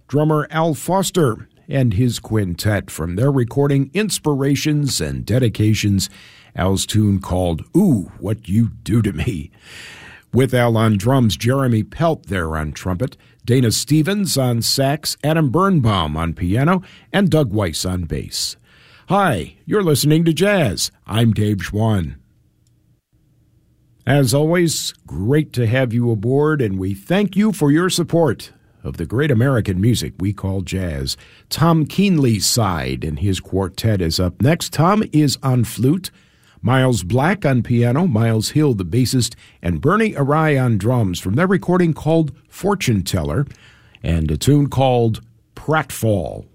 drummer Al Foster and his quintet from their recording Inspirations and Dedications, Al's tune called Ooh, What You Do to Me. With Al on drums, Jeremy Pelt there on trumpet, Dana Stevens on sax, Adam Birnbaum on piano, and Doug Weiss on bass. Hi, you're listening to Jazz. I'm Dave Schwann. As always, great to have you aboard, and we thank you for your support of the great American music we call jazz. Tom Keenley's side and his quartet is up next. Tom is on flute, Miles Black on piano, Miles Hill the bassist, and Bernie Arai on drums from their recording called Fortune Teller, and a tune called Pratfall.